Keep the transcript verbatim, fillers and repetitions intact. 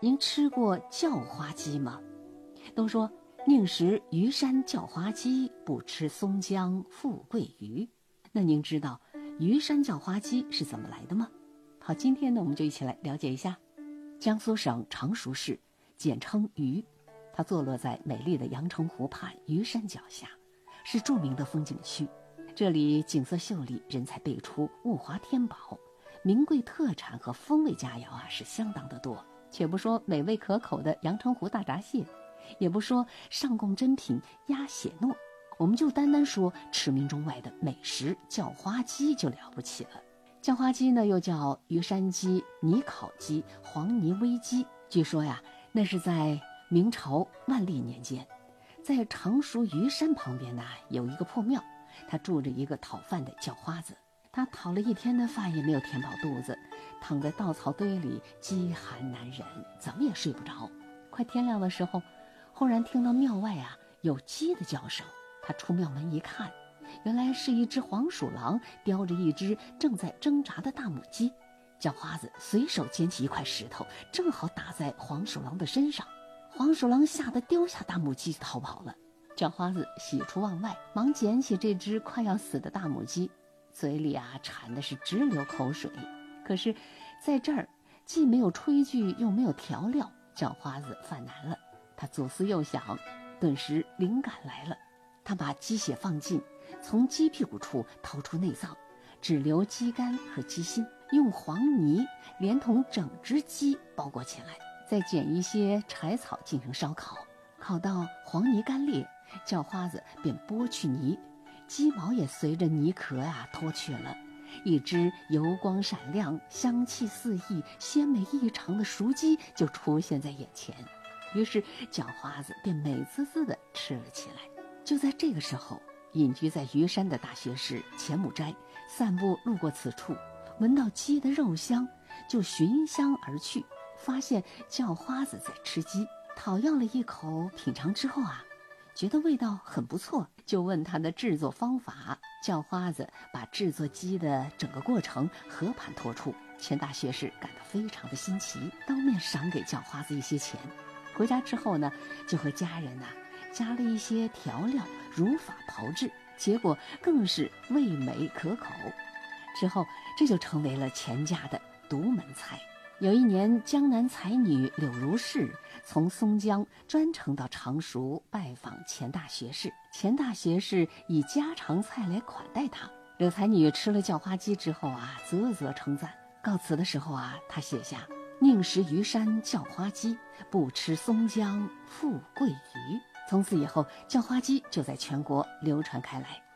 您吃过叫花鸡吗？都说宁食虞山叫花鸡，不吃松江富贵鱼。那您知道虞山叫花鸡是怎么来的吗？好，今天呢，我们就一起来了解一下。江苏省常熟市，简称虞，它坐落在美丽的阳澄湖畔虞山脚下，是著名的风景区。这里景色秀丽，人才辈出，物华天宝，名贵特产和风味佳肴啊是相当的多。且不说美味可口的阳澄湖大闸蟹，也不说上贡珍品鸭血糯，我们就单单说驰名中外的美食叫花鸡就了不起了。叫花鸡呢，又叫虞山鸡、泥烤鸡、黄泥煨鸡。据说呀，那是在明朝万历年间，在常熟虞山旁边呢有一个破庙，他住着一个讨饭的叫花子。他讨了一天的饭也没有填饱肚子，躺在稻草堆里饥寒难忍，怎么也睡不着。快天亮的时候，忽然听到庙外啊有鸡的叫声。他出庙门一看，原来是一只黄鼠狼叼着一只正在挣扎的大母鸡。叫花子随手捡起一块石头，正好打在黄鼠狼的身上。黄鼠狼吓得丢下大母鸡逃跑了。叫花子喜出望外，忙捡起这只快要死的大母鸡，嘴里啊馋的是直流口水。可是在这儿既没有炊具又没有调料，叫花子犯难了。他左思右想，顿时灵感来了。他把鸡血放进，从鸡屁股处掏出内脏，只留鸡肝和鸡心，用黄泥连同整只鸡包裹起来，再捡一些柴草进行烧烤。烤到黄泥干裂，叫花子便剥去泥，鸡毛也随着泥壳啊脱去了。一只油光闪亮、香气四溢、鲜美异常的熟鸡就出现在眼前。于是叫花子便美滋滋地吃了起来。就在这个时候，隐居在虞山的大学士钱母斋散步路过此处，闻到鸡的肉香，就寻香而去，发现叫花子在吃鸡，讨要了一口品尝之后啊，觉得味道很不错，就问他的制作方法。叫花子把制作鸡的整个过程和盘托出。钱大学士感到非常的新奇，当面赏给叫花子一些钱。回家之后呢，就和家人呐、啊、加了一些调料，如法炮制，结果更是味美可口。之后这就成为了钱家的独门菜。有一年，江南才女柳如是从松江专程到常熟拜访钱大学士，钱大学士以家常菜来款待她。柳才女吃了叫花鸡之后啊，啧啧称赞。告辞的时候啊，她写下宁食虞山叫花鸡，不吃松江富贵鱼。从此以后，叫花鸡就在全国流传开来。